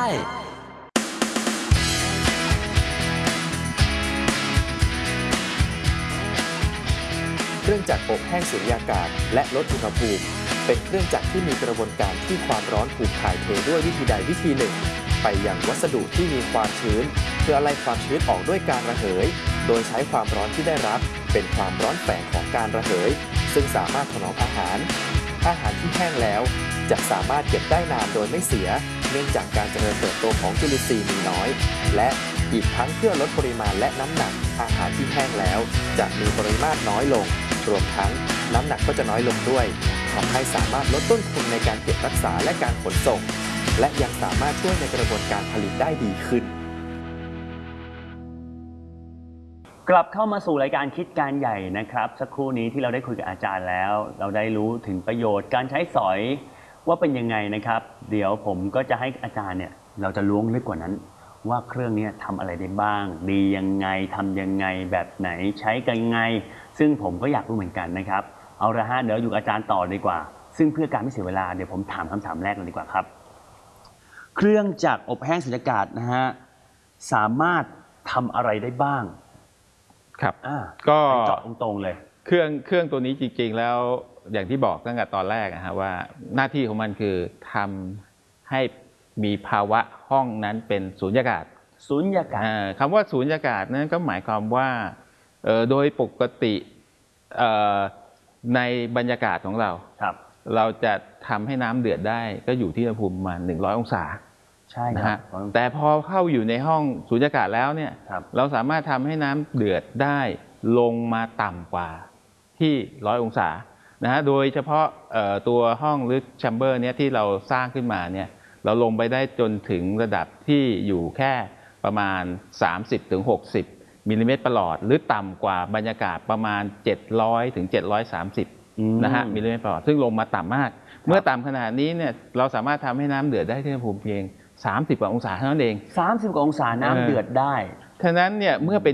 เครื่องจักรอบแห้งสุญญากาศและลดอุณหภูมิเป็นเครื่องจักรที่มีกระบวนการที่ความร้อนถูกถ่ายเทด้วยวิธีใดวิธีหนึ่งไปยังวัสดุที่มีความชื้นเพื่อไล่ความชื้นออกด้วยการระเหยโดยใช้ความร้อนที่ได้รับเป็นความร้อนแฝงของการระเหยซึ่งสามารถถนอมอาหารที่แห้งแล้วจะสามารถเก็บได้นานโดยไม่เสียเนื่องจากการเจริญเติบโตของจุลินทรีย์มีน้อยและอีกทั้งเพื่อลดปริมาณและน้ำหนักอาหารที่แห้งแล้วจะมีปริมาตรน้อยลงรวมทั้งน้ำหนักก็จะน้อยลงด้วยทำให้สามารถลดต้นทุนในการเก็บรักษาและการขนส่งและยังสามารถช่วยในกระบวนการผลิตได้ดีขึ้นกลับเข้ามาสู่รายการคิดการใหญ่นะครับสักครู่นี้ที่เราได้คุยกับอาจารย์แล้วเราได้รู้ถึงประโยชน์การใช้สอยว่าเป็นยังไงนะครับเดี๋ยวผมก็จะให้อาจารย์เนี่ยเราจะล้วงลึกกว่านั้นว่าเครื่องนี้ทำอะไรได้บ้างดียังไงทำยังไงแบบไหนใช้กันยังไงซึ่งผมก็อยากรู้เหมือนกันนะครับเอาละฮะเดี๋ยวอยู่กับอาจารย์ต่อดีกว่าซึ่งเพื่อการไม่เสียเวลาเดี๋ยวผมถามคำถามแรกเลยดีกว่าครับเครื่องจักรอบแห้งสุญญากาศนะฮะสามารถทำอะไรได้บ้างครับก็เจาะตรงๆเลยเครื่องตัวนี้จริงๆแล้วอย่างที่บอกตั้งแต่ตอนแรกนะฮะว่าหน้าที่ของมันคือทำให้มีภาวะห้องนั้นเป็นสูญญากาศคำว่าสูญญากาศนั้นก็หมายความว่าโดยปกติในบรรยากาศของเราจะทำให้น้ำเดือดได้ก็อยู่ที่อุณหภูมิประมาณ100 องศาใช่นะฮะแต่พอเข้าอยู่ในห้องสูญญากาศแล้วเนี่ยเราสามารถทำให้น้ำเดือดได้ลงมาต่ำกว่าที่100 องศานะฮะโดยเฉพาะตัวห้องหรือแชมเบอร์เนี้ยที่เราสร้างขึ้นมาเนี่ยเราลงไปได้จนถึงระดับที่อยู่แค่ประมาณ30-60 มิลลิเมตรประหลอดหรือต่ำกว่าบรรยากาศประมาณ700-730นะฮะมิลลิเมตรประหลอดซึ่งลงมาต่ำมากเมื่อต่ำขนาดนี้เนี่ยเราสามารถทำให้น้ำเดือดได้ที่อุณหภูมิเพียง30 กว่าองศาเท่านั้นเอง 30 กว่าองศาน้ำเดือดได้ฉะนั้นเนี่ยเมื่อเป็น